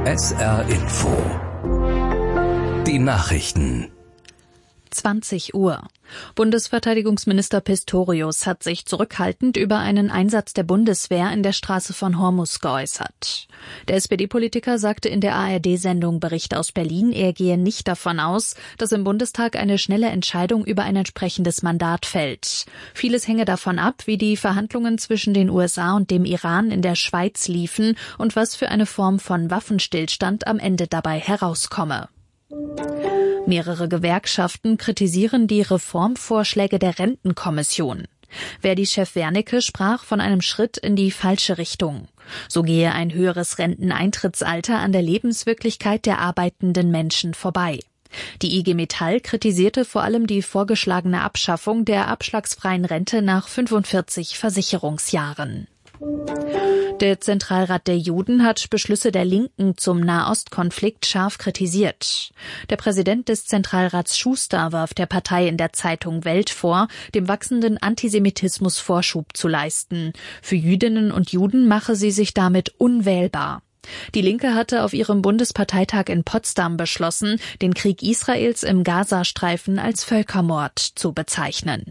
SR Info. Die Nachrichten. 20 Uhr. Bundesverteidigungsminister Pistorius hat sich zurückhaltend über einen Einsatz der Bundeswehr in der Straße von Hormuz geäußert. Der SPD-Politiker sagte in der ARD-Sendung Bericht aus Berlin, er gehe nicht davon aus, dass im Bundestag eine schnelle Entscheidung über ein entsprechendes Mandat fällt. Vieles hänge davon ab, wie die Verhandlungen zwischen den USA und dem Iran in der Schweiz liefen und was für eine Form von Waffenstillstand am Ende dabei herauskomme. Mehrere Gewerkschaften kritisieren die Reformvorschläge der Rentenkommission. Verdi-Chef Wernicke sprach von einem Schritt in die falsche Richtung. So gehe ein höheres Renteneintrittsalter an der Lebenswirklichkeit der arbeitenden Menschen vorbei. Die IG Metall kritisierte vor allem die vorgeschlagene Abschaffung der abschlagsfreien Rente nach 45 Versicherungsjahren. Der Zentralrat der Juden hat Beschlüsse der Linken zum Nahostkonflikt scharf kritisiert. Der Präsident des Zentralrats Schuster warf der Partei in der Zeitung Welt vor, dem wachsenden Antisemitismus Vorschub zu leisten. Für Jüdinnen und Juden mache sie sich damit unwählbar. Die Linke hatte auf ihrem Bundesparteitag in Potsdam beschlossen, den Krieg Israels im Gazastreifen als Völkermord zu bezeichnen.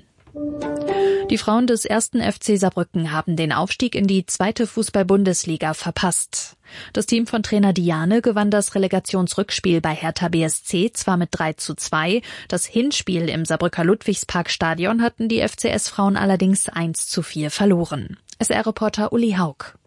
Die Frauen des 1. FC Saarbrücken haben den Aufstieg in die 2. Fußball-Bundesliga verpasst. Das Team von Trainer Diane gewann das Relegationsrückspiel bei Hertha BSC zwar mit 3:2, das Hinspiel im Saarbrücker Ludwigsparkstadion hatten die FCS-Frauen allerdings 1:4 verloren. SR-Reporter Uli Haug.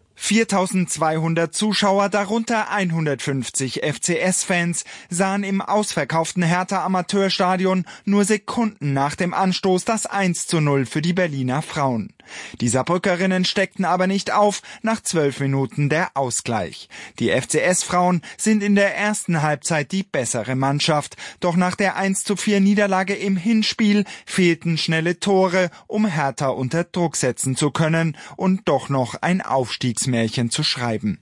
4.200 Zuschauer, darunter 150 FCS-Fans, sahen im ausverkauften Hertha-Amateurstadion nur Sekunden nach dem Anstoß das 1:0 für die Berliner Frauen. Die Saarbrückerinnen steckten aber nicht auf, nach 12 Minuten der Ausgleich. Die FCS-Frauen sind in der ersten Halbzeit die bessere Mannschaft, doch nach der 1:4 Niederlage im Hinspiel fehlten schnelle Tore, um Hertha unter Druck setzen zu können und doch noch ein Aufstiegsmärchen zu schreiben.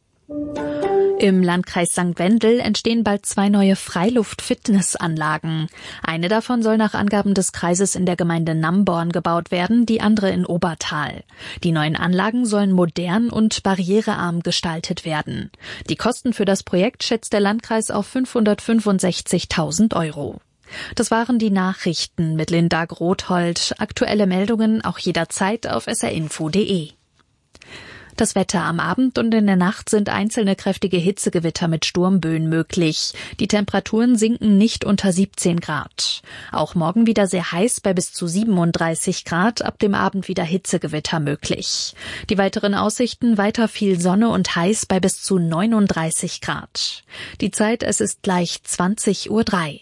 Im Landkreis St. Wendel entstehen bald 2 neue Freiluft-Fitnessanlagen. Eine davon soll nach Angaben des Kreises in der Gemeinde Namborn gebaut werden, die andere in Obertal. Die neuen Anlagen sollen modern und barrierearm gestaltet werden. Die Kosten für das Projekt schätzt der Landkreis auf 565.000 €. Das waren die Nachrichten mit Linda Grothold. Aktuelle Meldungen auch jederzeit auf srinfo.de. Das Wetter: am Abend und in der Nacht sind einzelne kräftige Hitzegewitter mit Sturmböen möglich. Die Temperaturen sinken nicht unter 17 Grad. Auch morgen wieder sehr heiß bei bis zu 37 Grad, ab dem Abend wieder Hitzegewitter möglich. Die weiteren Aussichten: weiter viel Sonne und heiß bei bis zu 39 Grad. Die Zeit: es ist gleich 20:03 Uhr.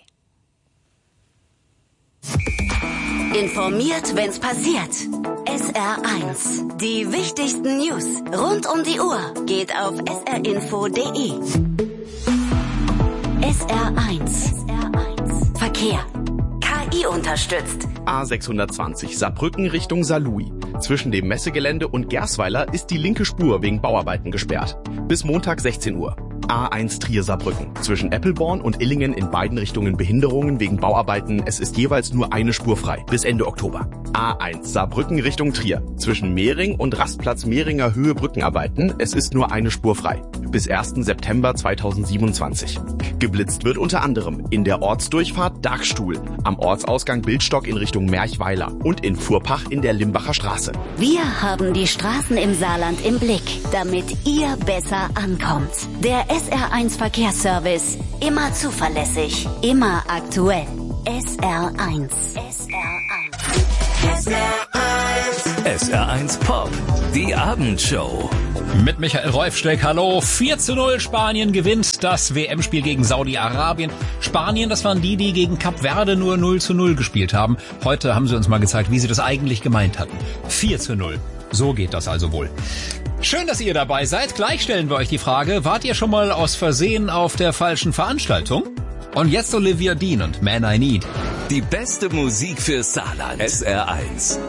Informiert, wenn's passiert. SR1. Die wichtigsten News rund um die Uhr geht auf srinfo.de. SR1. Verkehr. KI unterstützt. A620 Saarbrücken Richtung Saarlouis. Zwischen dem Messegelände und Gersweiler ist die linke Spur wegen Bauarbeiten gesperrt. Bis Montag 16 Uhr. A1 Trier-Saarbrücken. Zwischen Eppelborn und Illingen in beiden Richtungen Behinderungen wegen Bauarbeiten. Es ist jeweils nur eine Spur frei. Bis Ende Oktober. A1 Saarbrücken Richtung Trier. Zwischen Mehring und Rastplatz Mehringer Höhe Brückenarbeiten. Es ist nur eine Spur frei. Bis 1. September 2027. Geblitzt wird unter anderem in der Ortsdurchfahrt Dachstuhl, am Ortsausgang Bildstock in Richtung Merchweiler und in Furpach in der Limbacher Straße. Wir haben die Straßen im Saarland im Blick, damit ihr besser ankommt. Der SR1 Verkehrsservice. Immer zuverlässig, immer aktuell. SR1. SR1 Pop. Die Abendshow. Mit Michael Reufsteck, hallo. 4:0, Spanien gewinnt das WM-Spiel gegen Saudi-Arabien. Spanien, das waren die gegen Kap Verde nur 0:0 gespielt haben. Heute haben sie uns mal gezeigt, wie sie das eigentlich gemeint hatten. 4:0. So geht das also wohl. Schön, dass ihr dabei seid. Gleich stellen wir euch die Frage, wart ihr schon mal aus Versehen auf der falschen Veranstaltung? Und jetzt Olivia Dean und Man I Need. Die beste Musik für Saarland. SR1.